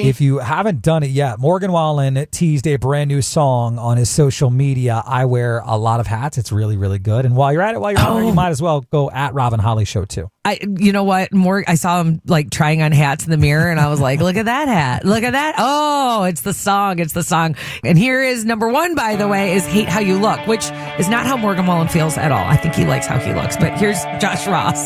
If you haven't done it yet, Morgan Wallen teased a brand new song on his social media. I wear a lot of hats. It's really, really good. And while you're at it, you might as well go at Robin Holly Show too. You know what? I saw him like trying on hats in the mirror, and I was like, "Look at that hat! Look at that! Oh, it's the song! It's the song!" And here is number one, by the way, is "Hate How You Look," which is not how Morgan Wallen feels at all. I think he likes how he looks. But here's Josh Ross.